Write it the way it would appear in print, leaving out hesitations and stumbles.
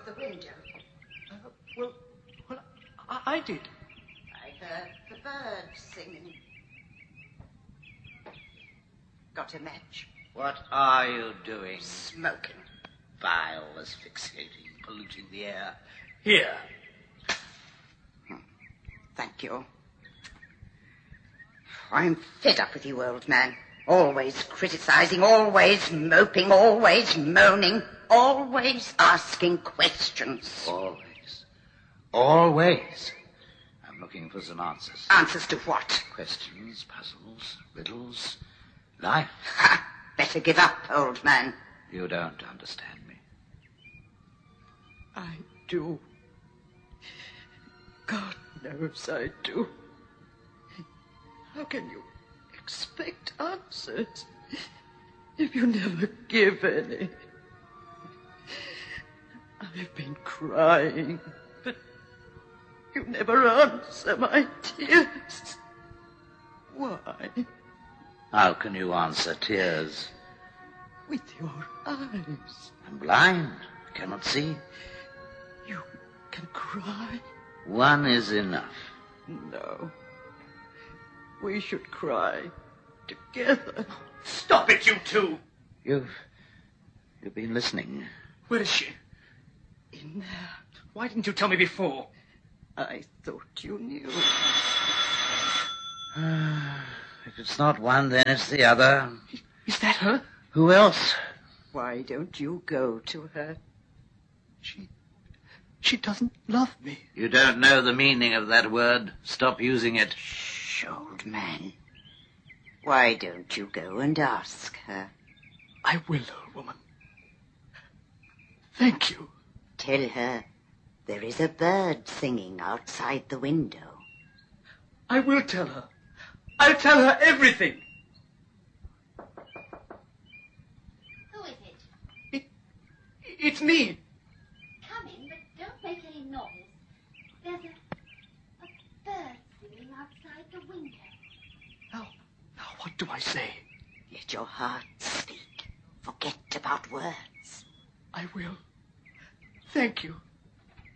the window? Well, I did. I heard the birds singing. Got a match? What are you doing? Smoking. Vile, asphyxiating, polluting the air. Here. Thank you. I'm fed up with you, old man. Always criticizing, always moping, always moaning, always asking questions. Always. Always. I'm looking for some answers. Answers to what? Questions, puzzles, riddles, life. Ha! Better give up, old man. You don't understand me. I do. God knows I do. How can you expect answers if you never give any? I've been crying, but you never answer my tears. Why? How can you answer tears? With your eyes. I'm blind. I cannot see. You can cry. One is enough. No. We should cry together. Stop it, you two! You've been listening. Where is she? In there. Why didn't you tell me before? I thought you knew. If it's not one, then it's the other. Is that her? Who else? Why don't you go to her? She doesn't love me. You don't know the meaning of that word. Stop using it. Shh, old man. Why don't you go and ask her? I will, old woman. Thank you. Tell her there is a bird singing outside the window. I will tell her. I'll tell her everything. Who is it? It's me. Come in, but don't make any noise. There's a bird singing outside the window. Now, what do I say? Let your heart speak. Forget about words. I will. Thank you.